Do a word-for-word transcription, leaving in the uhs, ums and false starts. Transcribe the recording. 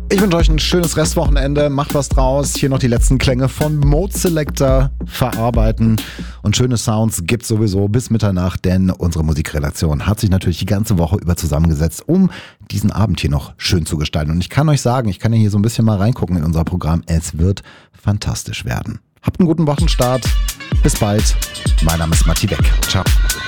Ich wünsche euch ein schönes Restwochenende. Macht was draus. Hier noch die letzten Klänge von Mode Selector verarbeiten. Und schöne Sounds gibt's sowieso bis Mitternacht, denn unsere Musikredaktion hat sich natürlich die ganze Woche über zusammengesetzt, um diesen Abend hier noch schön zu gestalten. Und ich kann euch sagen, ich kann ja hier so ein bisschen mal reingucken in unser Programm. Es wird fantastisch werden. Habt einen guten Wochenstart. Bis bald. Mein Name ist Matti Beck. Ciao.